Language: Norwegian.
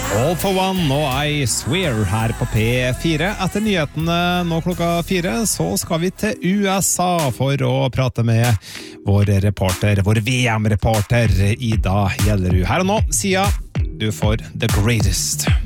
All for one og I swear her på P4. Etter nyhetene nå klokka 4 så skal vi til USA for å prate med vår reporter, vår VM-reporter Ida Gjellerud. Her og nå sier du for The Greatest.